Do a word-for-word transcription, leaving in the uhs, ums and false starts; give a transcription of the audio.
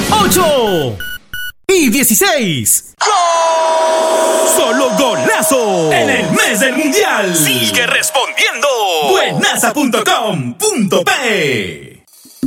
ocho y dieciséis. ¡Gol! ¡Solo golazo! En el mes del mundial. Sigue respondiendo. Buenaza punto com punto pe